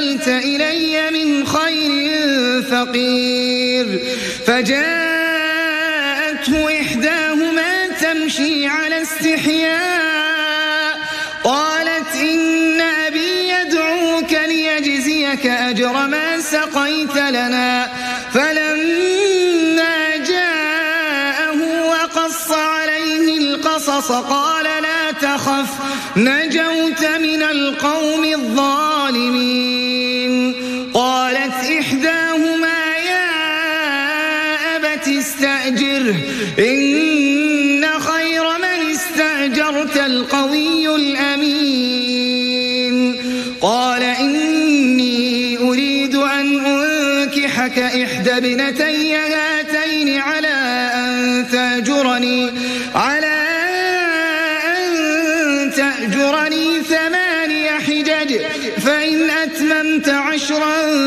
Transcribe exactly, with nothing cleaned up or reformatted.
أنزلت إلي من خير فقير. فجاءته إحداهما تمشي على استحياء قالت إن أبي يدعوك ليجزيك أجر ما سقيت لنا. فلما جاءه وقص عليه القصص قال لا تخف نجوت من القوم الظالمين. قالت إحداهما يا أبت استأجره إن خير من استأجرت القوي الأمين. قال إني أريد أن أنكحك إحدى ابنتي هاتين على أن تأجرني على أن تأجرني ثماني حجج فإن أتممت عشرا